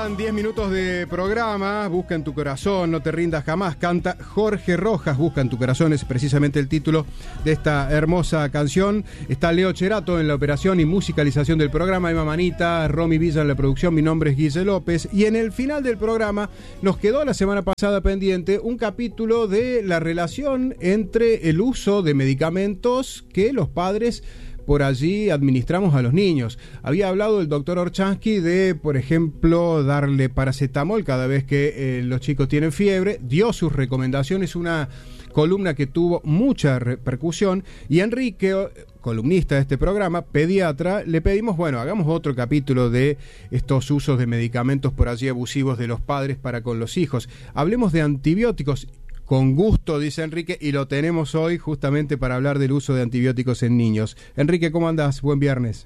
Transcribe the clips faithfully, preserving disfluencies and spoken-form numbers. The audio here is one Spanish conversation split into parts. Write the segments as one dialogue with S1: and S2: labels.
S1: Quedan diez minutos de programa. Busca en tu corazón, no te rindas jamás. Canta Jorge Rojas. Busca en tu corazón es precisamente el título de esta hermosa canción. Está Leo Cherato en la operación y musicalización del programa. Emma Manita, Romy Villa en la producción. Mi nombre es Guille López. Y en el final del programa nos quedó la semana pasada pendiente un capítulo de la relación entre el uso de medicamentos que los padres por allí administramos a los niños. Había hablado el doctor Orchansky de, por ejemplo, darle paracetamol cada vez que eh, los chicos tienen fiebre. Dio sus recomendaciones, una columna que tuvo mucha repercusión. Y Enrique, columnista de este programa, pediatra, le pedimos, bueno, hagamos otro capítulo de estos usos de medicamentos por allí abusivos de los padres para con los hijos. Hablemos de antibióticos. Con gusto, dice Enrique, y lo tenemos hoy justamente para hablar del uso de antibióticos en niños. Enrique, ¿cómo andás? Buen viernes.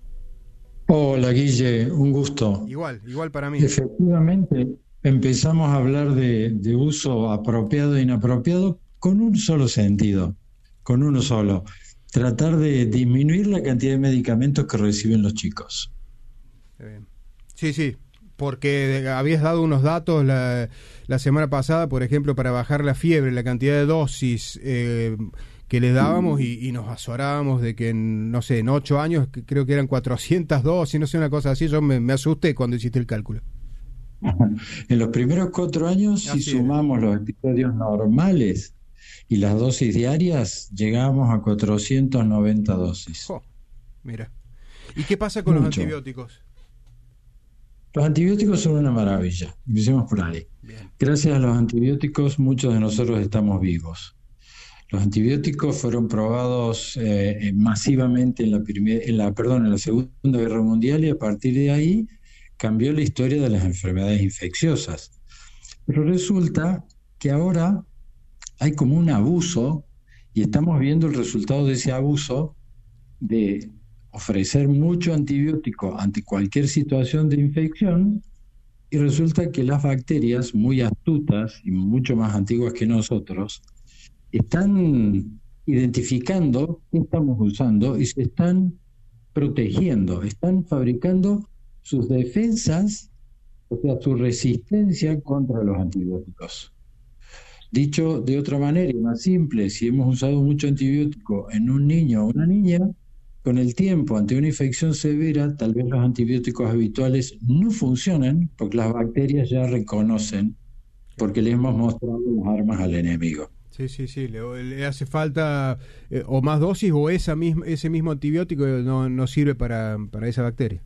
S2: Hola, Guille, un gusto.
S1: Igual, igual para mí.
S2: Efectivamente, empezamos a hablar de, de uso apropiado e inapropiado con un solo sentido, con uno solo. Tratar de disminuir la cantidad de medicamentos que reciben los chicos.
S1: Sí, sí. Porque habías dado unos datos la, la semana pasada, por ejemplo, para bajar la fiebre, la cantidad de dosis eh, que les dábamos y, y nos azorábamos de que, en, no sé, en ocho años creo que eran cuatrocientas dosis, no sé, una cosa así. Yo me, me asusté cuando hiciste el cálculo.
S2: En los primeros cuatro años, si
S1: Así
S2: sumamos
S1: es.
S2: los episodios normales y las dosis diarias, llegamos a cuatrocientas noventa dosis.
S1: Oh, mira. ¿Y qué pasa con
S2: Mucho.
S1: los antibióticos?
S2: Los antibióticos son una maravilla, empecemos por ahí.
S1: Bien.
S2: Gracias a los antibióticos muchos de nosotros estamos vivos. Los antibióticos fueron probados eh, masivamente en la, primer, en, la, perdón, en la Segunda Guerra Mundial y a partir de ahí cambió la historia de las enfermedades infecciosas. Pero resulta que ahora hay como un abuso y estamos viendo el resultado de ese abuso de ofrecer mucho antibiótico ante cualquier situación de infección y resulta que las bacterias, muy astutas y mucho más antiguas que nosotros, están identificando qué estamos usando y se están protegiendo, están fabricando sus defensas, o sea, su resistencia contra los antibióticos. Dicho de otra manera y más simple, si hemos usado mucho antibiótico en un niño o una niña, con el tiempo, ante una infección severa, tal vez los antibióticos habituales no funcionan porque las bacterias ya reconocen, porque le hemos mostrado las armas al enemigo.
S1: Sí, sí, sí, le, le hace falta eh, o más dosis o esa misma, ese mismo antibiótico no, no sirve para, para esa bacteria.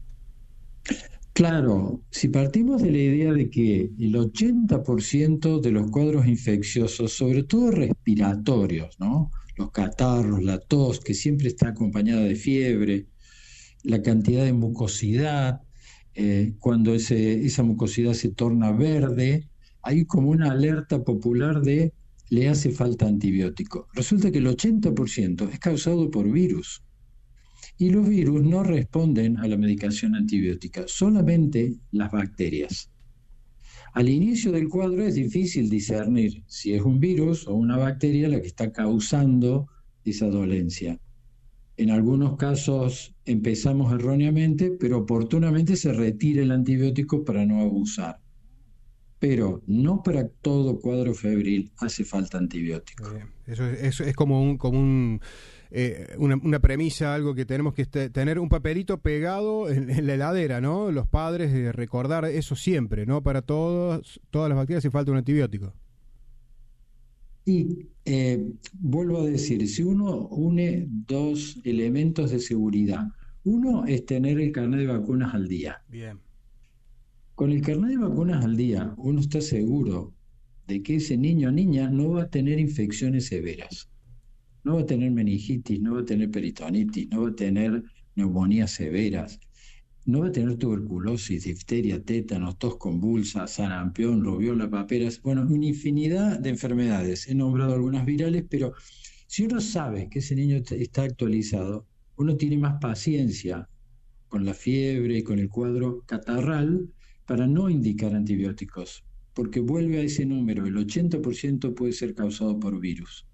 S2: Claro, si partimos de la idea de que el ochenta por ciento de los cuadros infecciosos, sobre todo respiratorios, ¿no? Los catarros, la tos, que siempre está acompañada de fiebre, la cantidad de mucosidad, eh, cuando ese, esa mucosidad se torna verde, hay como una alerta popular de le hace falta antibiótico. Resulta que el ochenta por ciento es causado por virus. Y los virus no responden a la medicación antibiótica, solamente las bacterias. Al inicio del cuadro es difícil discernir si es un virus o una bacteria la que está causando esa dolencia. En algunos casos empezamos erróneamente, pero oportunamente se retira el antibiótico para no abusar. Pero no para todo cuadro febril hace falta antibiótico.
S1: Eh, eso, es, eso es como un... Como un... Eh, una, una premisa, algo que tenemos que este, tener un papelito pegado en, en la heladera, ¿no? Los padres, eh, recordar eso siempre, ¿no? Para todos, todas las bacterias hace falta un antibiótico.
S2: Y eh, vuelvo a decir, si uno une dos elementos de seguridad, uno es tener el carnet de vacunas al día.
S1: Bien.
S2: Con el carnet de vacunas al día, uno está seguro de que ese niño o niña no va a tener infecciones severas. No va a tener meningitis, no va a tener peritonitis, no va a tener neumonías severas, no va a tener tuberculosis, difteria, tétanos, tos convulsa, sarampión, rubiola, paperas, bueno, una infinidad de enfermedades. He nombrado algunas virales, pero si uno sabe que ese niño está actualizado, uno tiene más paciencia con la fiebre y con el cuadro catarral para no indicar antibióticos, porque vuelve a ese número, el ochenta por ciento puede ser causado por virus.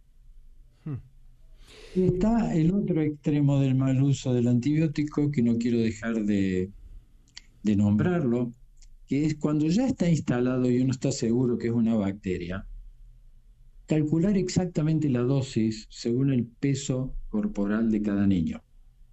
S2: Y está el otro extremo del mal uso del antibiótico, que no quiero dejar de, de nombrarlo, que es cuando ya está instalado y uno está seguro que es una bacteria, calcular exactamente la dosis según el peso corporal de cada niño.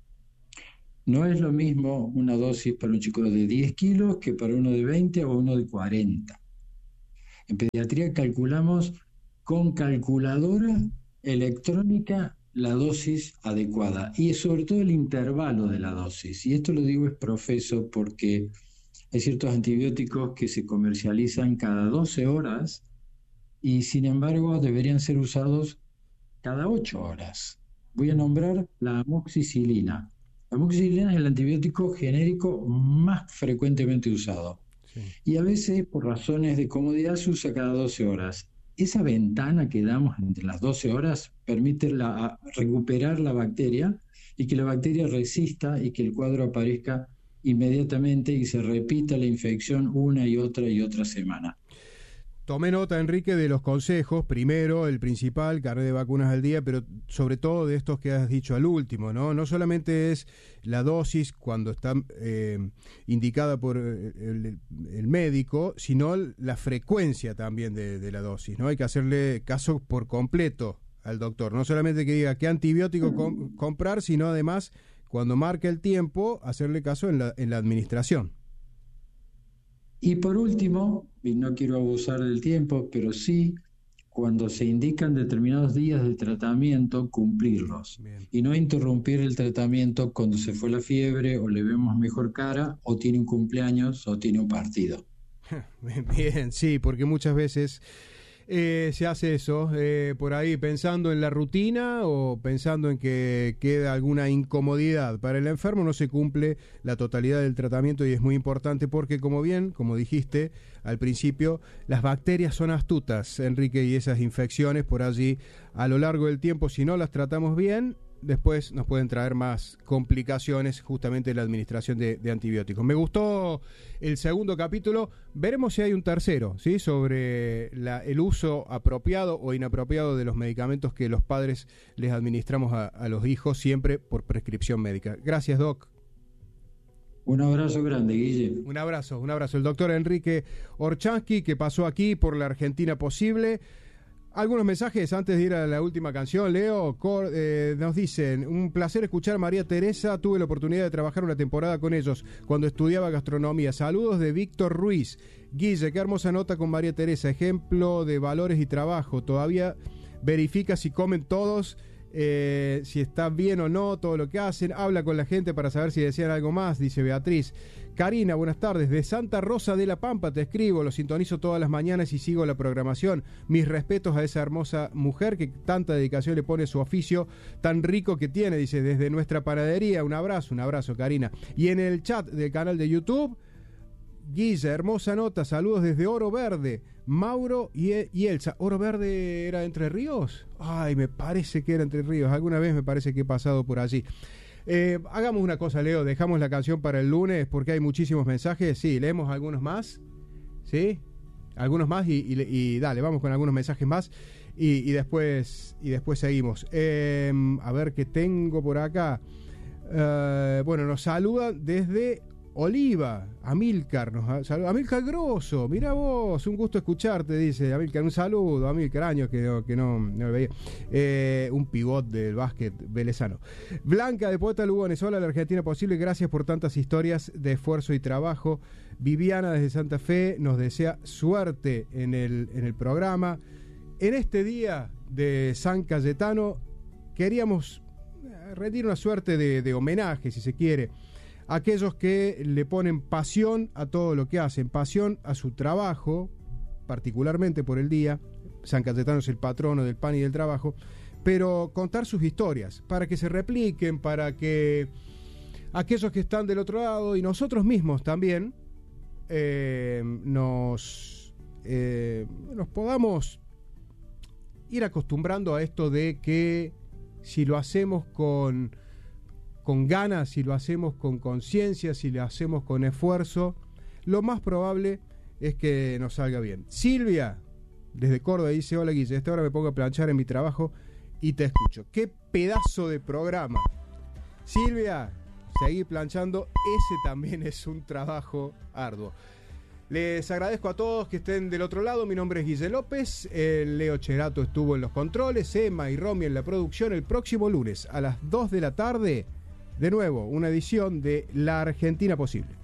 S2: No es lo mismo una dosis para un chico de diez kilos que para uno de veinte o uno de cuarenta. En pediatría calculamos con calculadora electrónica la dosis adecuada y sobre todo el intervalo de la dosis. Y esto lo digo es profeso porque hay ciertos antibióticos que se comercializan cada doce horas y sin embargo deberían ser usados cada ocho horas. Voy a nombrar la amoxicilina. La amoxicilina es el antibiótico genérico más frecuentemente usado. Sí. Y a veces, por razones de comodidad, se usa cada doce horas. Esa ventana que damos entre las doce horas permite la, recuperar la bacteria y que la bacteria resista y que el cuadro aparezca inmediatamente y se repita la infección una y otra y otra semana.
S1: Tomé nota, Enrique, de los consejos. Primero, el principal, carnet de vacunas al día, pero sobre todo de estos que has dicho al último, ¿no? No solamente es la dosis cuando está eh, indicada por el, el médico, sino la frecuencia también de, de la dosis, ¿no? Hay que hacerle caso por completo al doctor. No solamente que diga qué antibiótico com- comprar, sino además, cuando marque el tiempo, hacerle caso en la, en la administración.
S2: Y por último, y no quiero abusar del tiempo, pero sí, cuando se indican determinados días de tratamiento, cumplirlos. Bien. Y no interrumpir el tratamiento cuando se fue la fiebre, o le vemos mejor cara, o tiene un cumpleaños, o tiene un partido.
S1: Bien, sí, porque muchas veces eh, se hace eso, eh, por ahí pensando en la rutina o pensando en que queda alguna incomodidad. Para el enfermo no se cumple la totalidad del tratamiento y es muy importante porque, como bien, como dijiste al principio, las bacterias son astutas, Enrique, y esas infecciones por allí a lo largo del tiempo, si no las tratamos bien, después nos pueden traer más complicaciones justamente en la administración de, de antibióticos. Me gustó el segundo capítulo. Veremos si hay un tercero, ¿sí? Sobre la, el uso apropiado o inapropiado de los medicamentos que los padres les administramos a, a los hijos, siempre por prescripción médica. Gracias, Doc.
S2: Un abrazo grande, Guille.
S1: Un abrazo, un abrazo. El doctor Enrique Orchansky, que pasó aquí por la Argentina Posible. Algunos mensajes antes de ir a la última canción, Leo. Cor, eh, nos dicen, un placer escuchar a María Teresa, tuve la oportunidad de trabajar una temporada con ellos cuando estudiaba gastronomía. Saludos de Víctor Ruiz. Guille, qué hermosa nota con María Teresa, ejemplo de valores y trabajo. Todavía verifica si comen todos, eh, si está bien o no todo lo que hacen, habla con la gente para saber si desean algo más, dice Beatriz. Karina, buenas tardes, de Santa Rosa de la Pampa te escribo, lo sintonizo todas las mañanas y sigo la programación. Mis respetos a esa hermosa mujer que tanta dedicación le pone a su oficio tan rico que tiene, dice, desde nuestra panadería. Un abrazo, un abrazo, Karina. Y en el chat del canal de YouTube, Guilla, hermosa nota, saludos desde Oro Verde, Mauro y, y Elsa. ¿Oro Verde era Entre Ríos? Ay, me parece que era Entre Ríos, alguna vez me parece que he pasado por allí. Eh, hagamos una cosa, Leo, dejamos la canción para el lunes porque hay muchísimos mensajes. Sí, leemos algunos más, ¿sí? Algunos más y, y, y dale, vamos con algunos mensajes más y, y, después, y después seguimos. Eh, a ver qué tengo por acá. Eh, bueno, nos saluda desde Oliva, Amílcar, nos saluda. Amílcar Grosso, mira vos, un gusto escucharte, dice Amílcar, un saludo, Amílcar, años que no, que no, no lo veía. Eh, un pivot del básquet velezano. Blanca de Poeta Lugones, hola, la Argentina Posible, gracias por tantas historias de esfuerzo y trabajo. Viviana desde Santa Fe nos desea suerte en el, en el programa. En este día de San Cayetano queríamos rendir una suerte de, de homenaje, si se quiere, aquellos que le ponen pasión a todo lo que hacen, pasión a su trabajo, particularmente por el día. San Cayetano es el patrono del pan y del trabajo, pero contar sus historias para que se repliquen, para que aquellos que están del otro lado y nosotros mismos también eh, nos, eh, nos podamos ir acostumbrando a esto de que si lo hacemos con con ganas, si lo hacemos con conciencia, si lo hacemos con esfuerzo, lo más probable es que nos salga bien. Silvia, desde Córdoba, dice, hola Guille, a esta hora me pongo a planchar en mi trabajo y te escucho. ¡Qué pedazo de programa! Silvia, seguí planchando, ese también es un trabajo arduo. Les agradezco a todos que estén del otro lado. Mi nombre es Guille López. El Leo Cherato estuvo en los controles, Emma y Romy en la producción. El próximo lunes a las dos de la tarde, de nuevo, una edición de La Argentina Posible.